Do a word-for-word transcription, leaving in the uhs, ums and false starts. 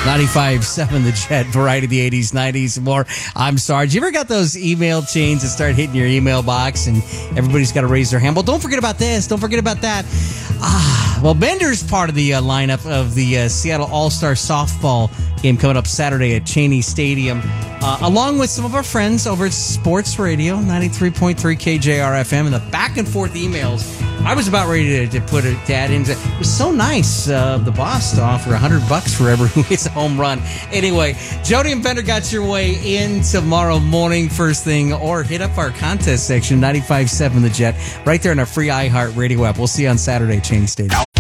ninety-five point seven The Jet, variety of the eighties, nineties, and more. I'm Sarge. You ever got those email chains that start hitting your email box and everybody's got to raise their hand? Well, don't forget about this. Don't forget about that. Ah, well, Bender's part of the uh, lineup of the uh, Seattle All-Star softball game coming up Saturday at Cheney Stadium, uh, along with some of our friends over at Sports Radio, ninety-three point three K J R F M, and the back and forth emails. I was about ready to, to put it to add in. It was so nice of uh, the boss to offer one hundred bucks for everyone who hits a home run. Anyway, Jody and Bender got your way in tomorrow morning first thing, or hit up our contest section, ninety-five point seven The Jet, right there in our free iHeart Radio app. We'll see you on Saturday at Cheney Stadium.